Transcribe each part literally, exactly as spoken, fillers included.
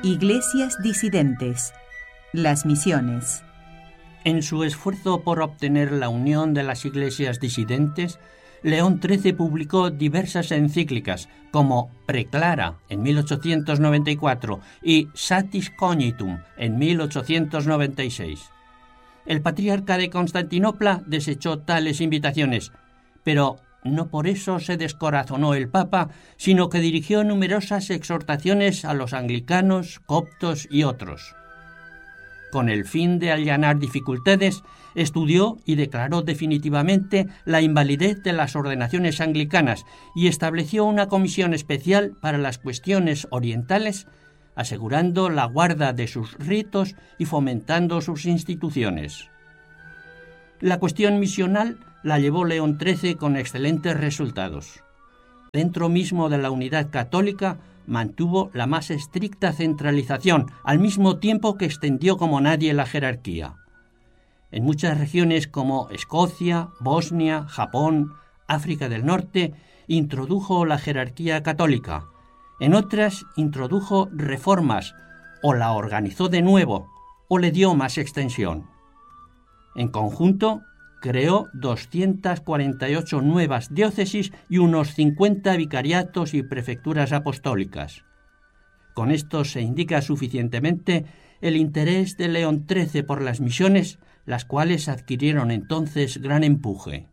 Iglesias disidentes. Las misiones. En su esfuerzo por obtener la unión de las iglesias disidentes, León trece publicó diversas encíclicas como Preclara en mil ochocientos noventa y cuatro y Satis Cognitum en mil ochocientos noventa y seis. El patriarca de Constantinopla desechó tales invitaciones, pero no por eso se descorazonó el Papa, sino que dirigió numerosas exhortaciones a los anglicanos, coptos y otros. Con el fin de allanar dificultades, estudió y declaró definitivamente la invalidez de las ordenaciones anglicanas y estableció una comisión especial para las cuestiones orientales, asegurando la guarda de sus ritos y fomentando sus instituciones. La cuestión misional la llevó León trece con excelentes resultados. Dentro mismo de la unidad católica, mantuvo la más estricta centralización, al mismo tiempo que extendió como nadie la jerarquía. En muchas regiones como Escocia, Bosnia, Japón, África del Norte, introdujo la jerarquía católica. En otras introdujo reformas, o la organizó de nuevo, o le dio más extensión. En conjunto, creó doscientas cuarenta y ocho nuevas diócesis y unos cincuenta vicariatos y prefecturas apostólicas. Con esto se indica suficientemente el interés de León trece por las misiones, las cuales adquirieron entonces gran empuje.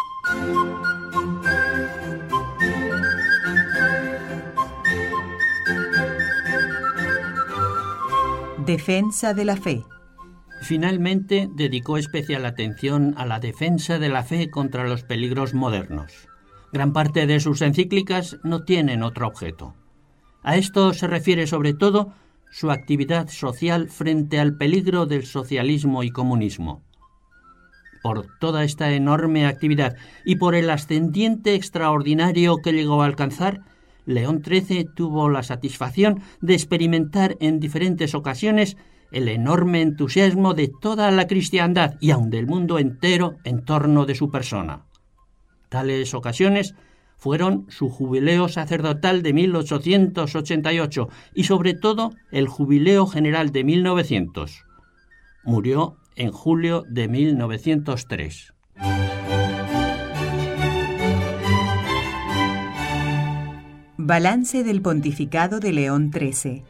Defensa de la fe. Finalmente, dedicó especial atención a la defensa de la fe contra los peligros modernos. Gran parte de sus encíclicas no tienen otro objeto. A esto se refiere sobre todo su actividad social frente al peligro del socialismo y comunismo. Por toda esta enorme actividad y por el ascendiente extraordinario que llegó a alcanzar, León trece tuvo la satisfacción de experimentar en diferentes ocasiones el enorme entusiasmo de toda la cristiandad y aun del mundo entero en torno de su persona. Tales ocasiones fueron su jubileo sacerdotal de mil ochocientos ochenta y ocho y sobre todo el jubileo general de mil novecientos. Murió en julio de mil novecientos tres. Balance del pontificado de León trece.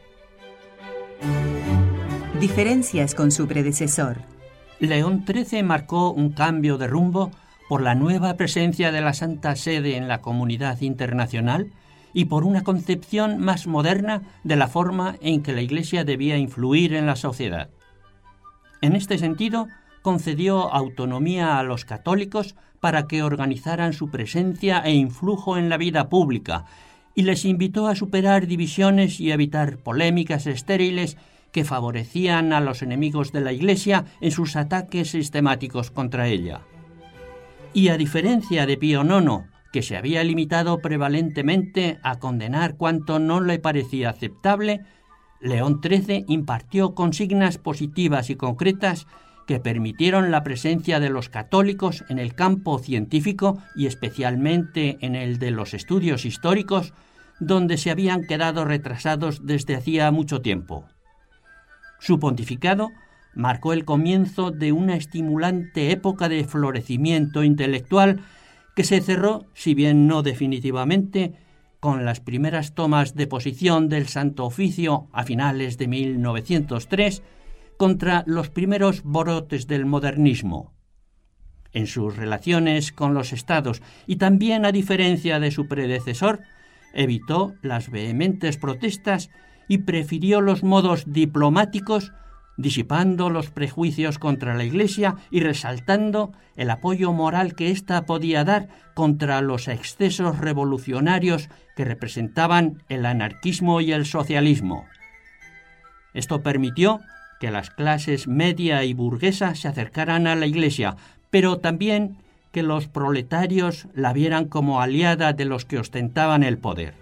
Diferencias con su predecesor. León trece marcó un cambio de rumbo por la nueva presencia de la Santa Sede en la comunidad internacional y por una concepción más moderna de la forma en que la Iglesia debía influir en la sociedad. En este sentido, concedió autonomía a los católicos para que organizaran su presencia e influjo en la vida pública y les invitó a superar divisiones y evitar polémicas estériles que favorecían a los enemigos de la Iglesia en sus ataques sistemáticos contra ella. Y a diferencia de Pío nono, que se había limitado prevalentemente a condenar cuanto no le parecía aceptable, León trece impartió consignas positivas y concretas que permitieron la presencia de los católicos en el campo científico y especialmente en el de los estudios históricos, donde se habían quedado retrasados desde hacía mucho tiempo. Su pontificado marcó el comienzo de una estimulante época de florecimiento intelectual que se cerró, si bien no definitivamente, con las primeras tomas de posición del Santo Oficio a finales de mil novecientos tres contra los primeros brotes del modernismo. En sus relaciones con los estados y también a diferencia de su predecesor, evitó las vehementes protestas y prefirió los modos diplomáticos, disipando los prejuicios contra la Iglesia y resaltando el apoyo moral que ésta podía dar contra los excesos revolucionarios que representaban el anarquismo y el socialismo. Esto permitió que las clases media y burguesa se acercaran a la Iglesia, pero también que los proletarios la vieran como aliada de los que ostentaban el poder.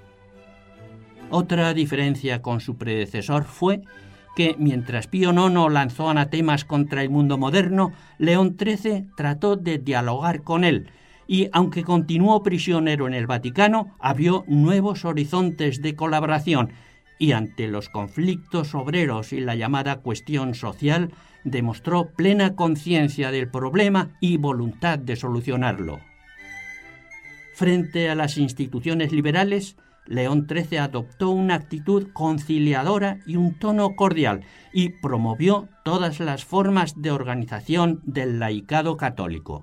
Otra diferencia con su predecesor fue que, mientras Pío nono lanzó anatemas contra el mundo moderno, León trece trató de dialogar con él y, aunque continuó prisionero en el Vaticano, abrió nuevos horizontes de colaboración y ante los conflictos obreros y la llamada cuestión social, demostró plena conciencia del problema y voluntad de solucionarlo. Frente a las instituciones liberales, León trece adoptó una actitud conciliadora y un tono cordial y promovió todas las formas de organización del laicado católico.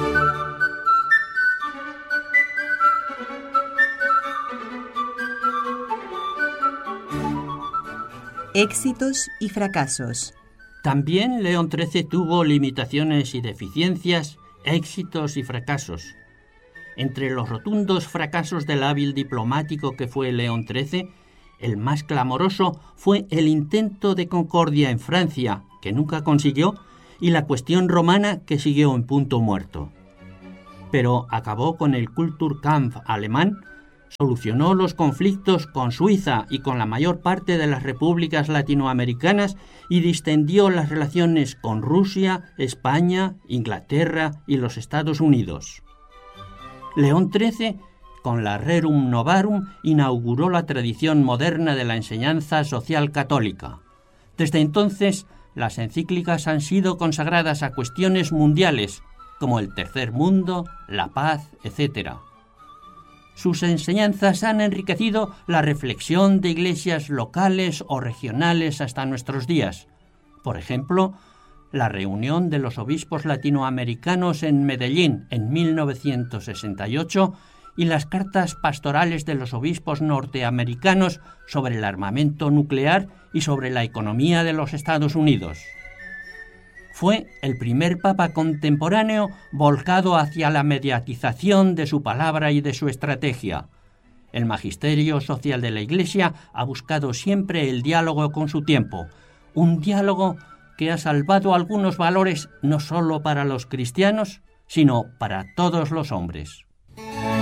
Éxitos y fracasos. También León trece tuvo limitaciones y deficiencias, éxitos y fracasos. Entre los rotundos fracasos del hábil diplomático que fue León trece, el más clamoroso fue el intento de concordia en Francia, que nunca consiguió, y la cuestión romana, que siguió en punto muerto. Pero acabó con el Kulturkampf alemán, solucionó los conflictos con Suiza y con la mayor parte de las repúblicas latinoamericanas y distendió las relaciones con Rusia, España, Inglaterra y los Estados Unidos. León trece, con la Rerum Novarum, inauguró la tradición moderna de la enseñanza social católica. Desde entonces, las encíclicas han sido consagradas a cuestiones mundiales, como el tercer mundo, la paz, etcétera. Sus enseñanzas han enriquecido la reflexión de iglesias locales o regionales hasta nuestros días. Por ejemplo, la reunión de los obispos latinoamericanos en Medellín en mil novecientos sesenta y ocho y las cartas pastorales de los obispos norteamericanos sobre el armamento nuclear y sobre la economía de los Estados Unidos. Fue el primer papa contemporáneo volcado hacia la mediatización de su palabra y de su estrategia. El magisterio social de la Iglesia ha buscado siempre el diálogo con su tiempo, un diálogo que ha salvado algunos valores no solo para los cristianos, sino para todos los hombres.